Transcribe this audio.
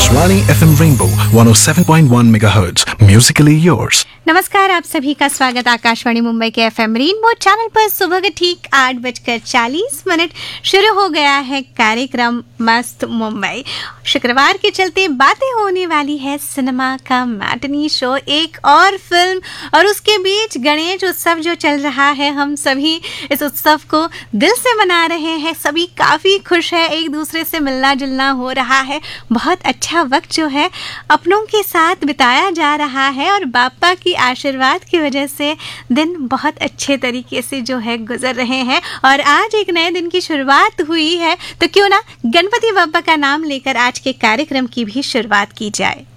Akashvani FM Rainbow 107.1 MHz, musically yours. नमस्कार, आप सभी का स्वागत आकाशवाणी मुंबई के FM रेनबो चैनल पर। सुबह के ठीक 8:40 शुरू हो गया है कार्यक्रम मस्त मुंबई। शुक्रवार के चलते बातें होने वाली है सिनेमा का मैटनी शो, एक और फिल्म और उसके बीच गणेश उत्सव जो चल रहा है। हम सभी इस उत्सव को दिल से मना रहे हैं, सभी काफ़ी खुश है, एक दूसरे से मिलना जुलना हो रहा है, बहुत अच्छा वक्त जो है अपनों के साथ बिताया जा रहा है और बापा की आशीर्वाद की वजह से दिन बहुत अच्छे तरीके से जो है गुजर रहे हैं। और आज एक नए दिन की शुरुआत हुई है, तो क्यों ना गणपति बापा का नाम लेकर आज के कार्यक्रम की भी शुरुआत की जाए।